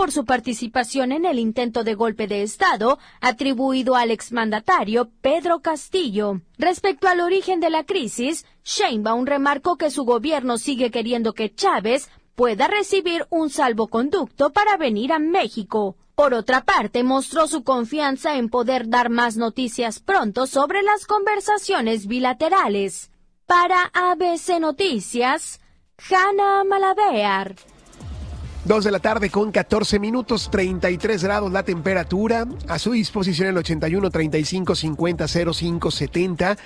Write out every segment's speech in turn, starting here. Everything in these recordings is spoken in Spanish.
por su participación en el intento de golpe de Estado atribuido al exmandatario Pedro Castillo. Respecto al origen de la crisis, Sheinbaum remarcó que su gobierno sigue queriendo que Chávez pueda recibir un salvoconducto para venir a México. Por otra parte, mostró su confianza en poder dar más noticias pronto sobre las conversaciones bilaterales. Para ABC Noticias, Hanna Malabear. 2 de la tarde con 14 minutos, 33 grados la temperatura. A su disposición el 81 35 50 05 70,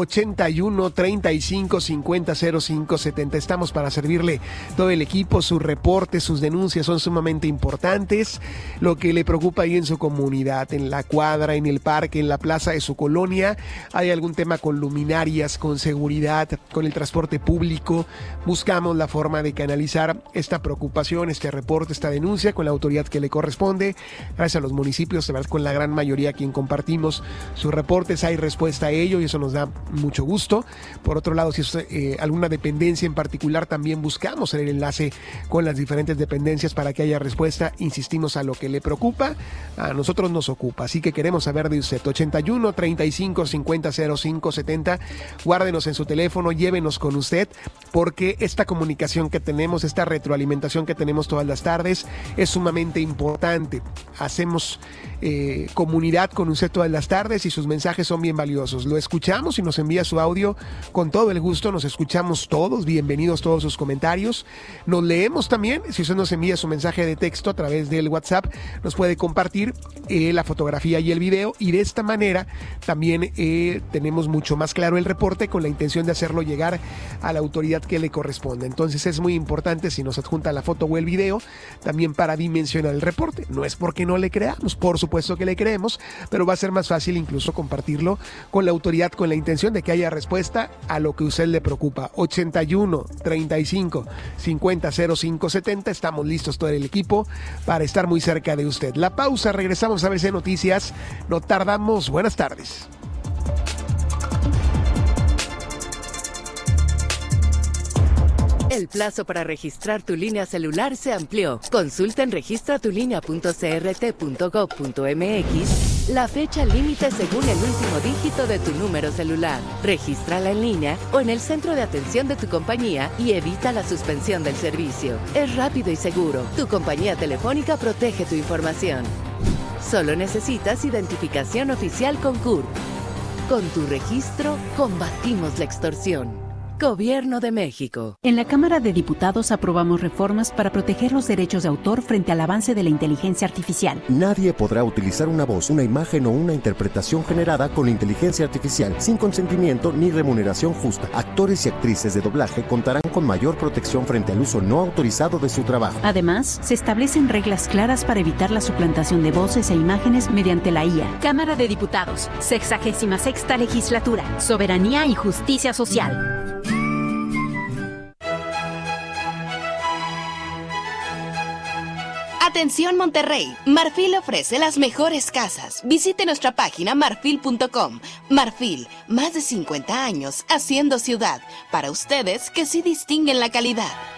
81 35 50 05 70. Estamos para servirle todo el equipo. Sus reportes, sus denuncias son sumamente importantes. Lo que le preocupa ahí en su comunidad, en la cuadra, en el parque, en la plaza de su colonia. Hay algún tema con luminarias, con seguridad, con el transporte público. Buscamos la forma de canalizar esta preocupación, este reporte, esta denuncia con la autoridad que le corresponde. Gracias a los municipios, con la gran mayoría a quien compartimos sus reportes, hay respuesta a ello y eso nos da mucho gusto. Por otro lado, si es alguna dependencia en particular, también buscamos el enlace con las diferentes dependencias para que haya respuesta. Insistimos, a lo que le preocupa, a nosotros nos ocupa, así que queremos saber de usted. 81 35 50 05 70. Guárdenos en su teléfono, llévenos con usted, porque esta comunicación que tenemos, esta retroalimentación que tenemos todas las tardes es sumamente importante. Hacemos comunidad con usted todas las tardes y sus mensajes son bien valiosos. Lo escuchamos y nos envía su audio con todo el gusto. Nos escuchamos todos. Bienvenidos todos sus comentarios. Nos leemos también. Si usted nos envía su mensaje de texto a través del WhatsApp, nos puede compartir la fotografía y el video, y de esta manera también tenemos mucho más claro el reporte con la intención de hacerlo llegar a la autoridad que le corresponde. Entonces es muy importante si nos adjunta la foto o el video también para dimensionar el reporte. No es porque no le creamos, por supuesto que le creemos, pero va a ser más fácil incluso compartirlo con la autoridad con la intención de que haya respuesta a lo que a usted le preocupa. 81 35 50 05 70. Estamos listos todo el equipo para estar muy cerca de usted. La pausa, regresamos a ABC Noticias. No tardamos. Buenas tardes. El plazo para registrar tu línea celular se amplió. Consulta en registratulinea.crt.gov.mx la fecha límite según el último dígito de tu número celular. Regístrala en línea o en el centro de atención de tu compañía y evita la suspensión del servicio. Es rápido y seguro. Tu compañía telefónica protege tu información. Solo necesitas identificación oficial con CURP. Con tu registro, combatimos la extorsión. Gobierno de México. En la Cámara de Diputados aprobamos reformas para proteger los derechos de autor frente al avance de la inteligencia artificial. Nadie podrá utilizar una voz, una imagen o una interpretación generada con inteligencia artificial sin consentimiento ni remuneración justa. Actores y actrices de doblaje contarán con mayor protección frente al uso no autorizado de su trabajo. Además, se establecen reglas claras para evitar la suplantación de voces e imágenes mediante la IA. Cámara de Diputados, 66ª Legislatura, Soberanía y Justicia Social. Atención Monterrey, Marfil ofrece las mejores casas. Visite nuestra página marfil.com. Marfil, más de 50 años haciendo ciudad. Para ustedes que sí distinguen la calidad.